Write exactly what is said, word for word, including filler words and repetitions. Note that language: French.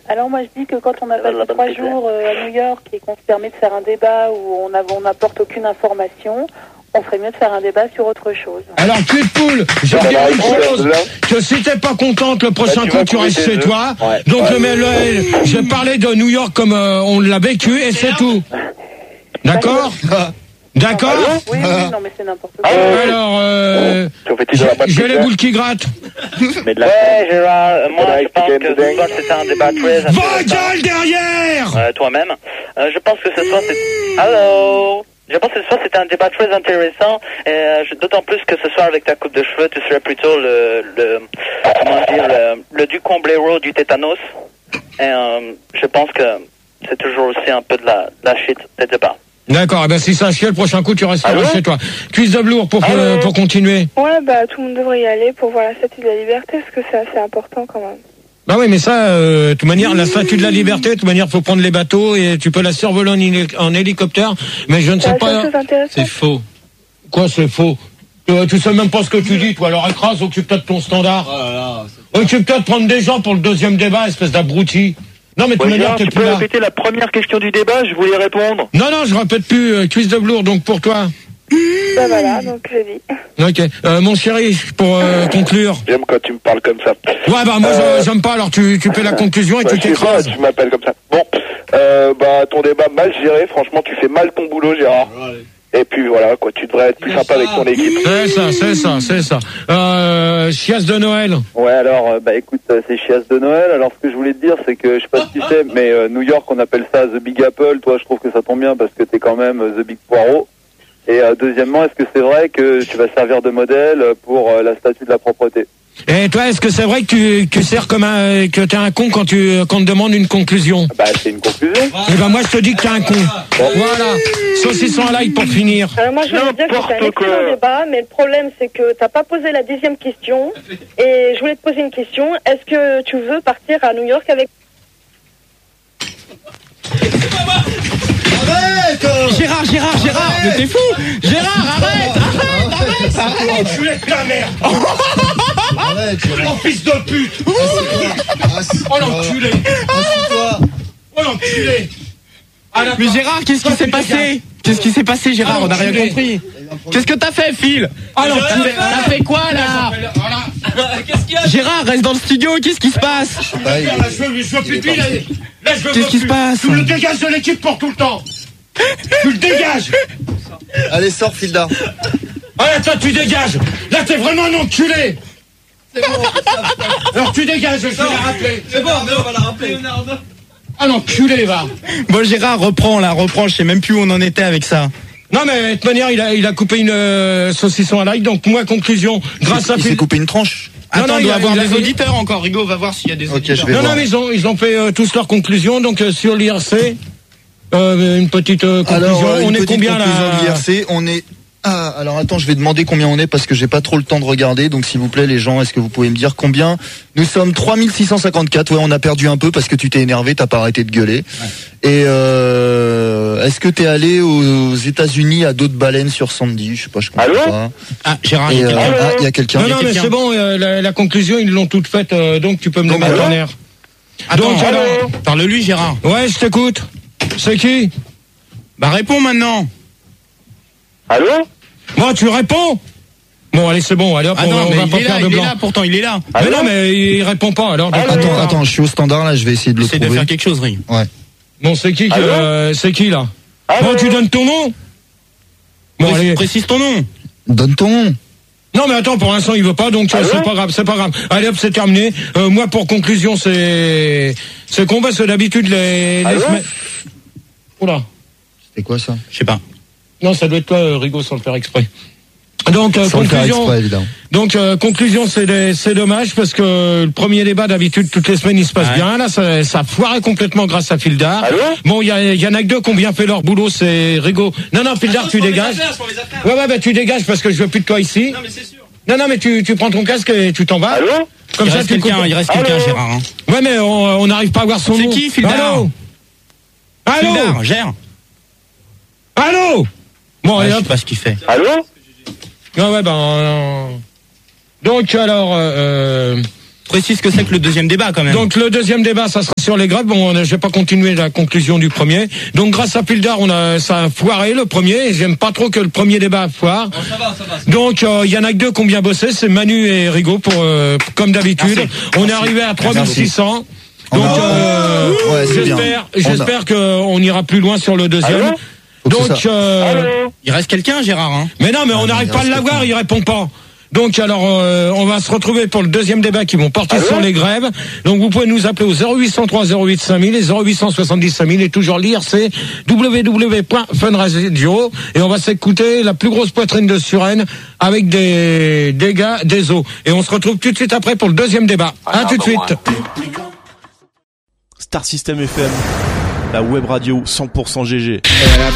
Alors moi je dis que quand on a passé trois jours euh, à New York et qu'on se permet de faire un débat où on on n'apporte aucune information, on ferait mieux de faire un débat sur autre chose. Alors, cul de poule, je vais dire une chose, que si t'es pas contente, le prochain bah, coup, tu restes chez toi. Ouais. Donc, ouais. le, le, je parlais de New York comme euh, on l'a vécu, et c'est tout. D'accord? D'accord? Oui, oui, non, mais c'est n'importe quoi. Alors, euh, j'ai les boules qui grattent. Mais de la ouais, Gérard, moi, je pense que ce soir, c'était un débat très intéressant. Va gueule derrière! Euh, toi-même. Euh, je pense que ce soir, c'est... Allô? Je pense que ce soir c'était un débat très intéressant, et euh, d'autant plus que ce soir avec ta coupe de cheveux, tu serais plutôt le, le comment dire, le, le duc Comblero du tétanos. Et euh, je pense que c'est toujours aussi un peu de la, de la shit, des débats. D'accord, et ben si ça chie, le prochain coup tu resteras chez toi. Cuisse de velours pour, euh, pour continuer. Ouais, bah tout le monde devrait y aller pour voir la statue de la liberté, parce que c'est assez important quand même. Bah oui, mais ça, euh, de toute manière, la statue de la liberté, de toute manière, faut prendre les bateaux et tu peux la survoler en, hé- en hélicoptère, mais je ne sais pas. C'est faux. Quoi, c'est faux? Euh, tu sais même pas ce que tu dis, toi. Alors écrase, occupe-toi de ton standard. Oh là là, occupe-toi de prendre des gens pour le deuxième débat, espèce d'abruti. Non, mais de toute ouais, manière, t'es tu plus peux là. répéter la première question du débat, je voulais répondre. Non, non, je répète plus. Euh, cuisse de velours, donc pour toi. Ben voilà, donc j'ai dit. Ok. Euh, mon chéri, pour euh, conclure. J'aime quand tu me parles comme ça. Ouais, bah moi euh... j'aime pas, alors tu, tu fais la conclusion et bah, tu t'écrases. Pas, tu m'appelles comme ça. Bon, euh, bah ton débat mal géré, franchement tu fais mal ton boulot Gérard. Ouais. Et puis voilà, quoi, tu devrais être plus sympa avec ton équipe. C'est ça, c'est ça, c'est ça. Euh, chiasse de Noël. Ouais, alors, euh, bah écoute, euh, c'est chiasse de Noël. Alors, ce que je voulais te dire, c'est que, je sais pas si tu sais, mais euh, New York, on appelle ça The Big Apple. Toi, je trouve que ça tombe bien parce que t'es quand même euh, The Big Poireau. Et euh, deuxièmement, est-ce que c'est vrai que tu vas servir de modèle pour euh, la statue de la propreté? Et toi, est-ce que c'est vrai que tu, tu sers comme un, que t'es un con quand tu, quand on te demande une conclusion? Bah, c'est une conclusion. Et ben, moi, je te dis que t'es un con. Bon. Voilà. Saucisson à l'ail pour finir. Alors, moi, je veux dire que c'est un excellent débat, mais le problème, c'est que t'as pas posé la dixième question. Et je voulais te poser une question. Est-ce que tu veux partir à New York avec... Arrête! Gérard, Gérard, Gérard, mais t'es fou! Gérard, arrête! Arrête! Arrête! Arrête! Enculé de la merde! Arrête! Oh, fils de pute! Oh, l'enculé! Oh, l'enculé! Mais Gérard, qu'est-ce qui s'est passé? Qu'est-ce qui s'est passé, Gérard? On n'a rien compris. Qu'est-ce que t'as fait, Phil? Ah non, t'as fait quoi, là? Qu'est-ce qu'il y a? Gérard, reste dans le studio, qu'est-ce qui se passe? Là, je veux, je veux plus de lui, là. Là, je veux Qu'est-ce qui se passe? Tu me le dégages de l'équipe pour tout le temps. Tu le dégages. Allez, sors, Filda. Ah, toi, tu dégages. Là, t'es vraiment un enculé. C'est bon. Alors, tu dégages, je vais la rappeler. C'est bon, mais on va la rappeler. Ah, l'enculé, va. Bon, Gérard, reprends, là, reprends. Je sais même plus où on en était avec ça. Non, mais de toute manière, il a, il a coupé une euh, saucisson à l'ail. Donc, moi, conclusion, grâce à... Il s'est coupé une tranche. Attends, non, non, il doit y avoir il a, des il a... auditeurs encore. Rigo, va voir s'il y a des okay, auditeurs. Je vais non, voir. non, mais ils ont, ils ont fait euh, tous leurs conclusions. Donc, euh, sur l'I R C, euh, une petite euh, conclusion. Alors, euh, on une est combien, là? L'I R C, on est... Ah, alors attends, je vais demander combien on est parce que j'ai pas trop le temps de regarder. Donc s'il vous plaît les gens, est-ce que vous pouvez me dire combien? Nous sommes trois mille six cent cinquante-quatre. Ouais, on a perdu un peu parce que tu t'es énervé, t'as pas arrêté de gueuler. Ouais. Et euh, est-ce que t'es allé aux États-Unis à dos de baleine sur Sandy? Je sais pas, je comprends Allô pas. Ah, Gérard, il y a quelqu'un. euh, ah, il y a quelqu'un. Non, non, mais c'est bon, euh, la, la conclusion, ils l'ont toute faite, euh, donc tu peux me le mettre en air. Attends, donc, alors... parle-lui, Gérard. Ouais, je t'écoute. C'est qui? Bah, réponds maintenant. Allô? Moi, tu réponds? Bon, allez, c'est bon, allez hop, ah on, non, on mais va il pas est faire là, de il blanc. est là, pourtant, il est là. Mais ah non, mais il répond pas, alors. Ah, attends, attends, attends, je suis au standard, là, je vais essayer de le Essaye trouver. de faire quelque chose, Ring. Ouais. Bon, c'est qui, euh, c'est qui, là? Allô? Bon, tu donnes ton nom? Bon, Pré- allez. Précise ton nom. Donne ton nom. Non, mais attends, pour l'instant, il veut pas, donc c'est pas grave, c'est pas grave. Allez hop, c'est terminé. Euh, moi, pour conclusion, c'est, c'est qu'on va, c'est d'habitude les, les semaines. Oula. C'était quoi, ça? Je sais pas. Non, ça doit être toi, euh, Rigaud, sans le faire exprès. Donc, euh, sans le faire conclusion. exprès, évidemment. Donc, euh, conclusion, c'est, des, c'est dommage parce que le premier débat, d'habitude, toutes les semaines, il se passe ouais. bien. Là, ça, ça a foiré complètement grâce à Fildar. Allô? Bon, il y, y, y en a que deux qui ont bien fait leur boulot, c'est Rigaud. Non, non, Fildar, tu dégages. Affaires, ouais, ouais, bah, tu dégages parce que je veux plus de toi ici. Non, mais c'est sûr. Non, non, mais tu, tu prends ton casque et tu t'en vas. Allô? Comme il ça, reste tu quelqu'un, il reste Allô? quelqu'un, Gérard. Hein. Ouais, mais on n'arrive pas à voir son c'est nom. C'est qui, Fildar? Allô? Allô? Fildar, gère. Allô? Bon, ouais, allez, je hop. sais pas ce qu'il fait. Allô? Non, ouais, ben, euh, donc, alors, euh, Précise ce que c'est que le deuxième débat quand même. Donc le deuxième débat, ça sera sur les grèves. Bon, je vais pas continuer la conclusion du premier. Donc grâce à Pildar, on a ça a foiré le premier. Et j'aime pas trop que le premier débat foire. Bon, ça va, ça va, ça va. Donc il euh, y en a que deux qui ont bien bossé, c'est Manu et Rigaud pour euh, comme d'habitude. Merci. On Merci. est arrivé à trois mille six cents. Donc a... euh, ouais, j'espère, j'espère a... qu'on ira plus loin sur le deuxième. Allô Donc euh, il reste quelqu'un, Gérard. Hein. Mais non, mais on n'arrive pas à l'avoir, il répond pas. Donc alors euh, on va se retrouver pour le deuxième débat qui vont porter Allô sur les grèves. Donc vous pouvez nous appeler au zéro huit cent trois zéro huit cinq mille et zéro huit cent soixante-dix cinq mille et toujours lire c'est w w w point fun radio et on va s'écouter la plus grosse poitrine de Suresnes avec des dégâts des eaux. Et on se retrouve tout de suite après pour le deuxième débat. À tout de suite. Star System F M, la web radio cent pour cent G G.